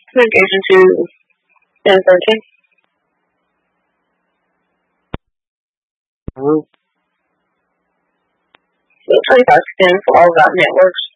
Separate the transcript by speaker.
Speaker 1: Communication to N13. So 25 spin for all of our networks.